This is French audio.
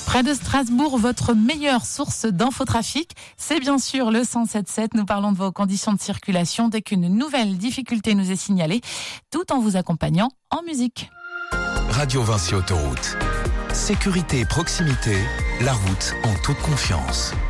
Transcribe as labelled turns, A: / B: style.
A: Près de Strasbourg, votre meilleure source d'infotrafic, c'est bien sûr le 107.7. Nous parlons de vos conditions de circulation dès qu'une nouvelle difficulté nous est signalée, tout en vous accompagnant en musique.
B: Radio Vinci Autoroute. Sécurité et proximité, la route en toute confiance.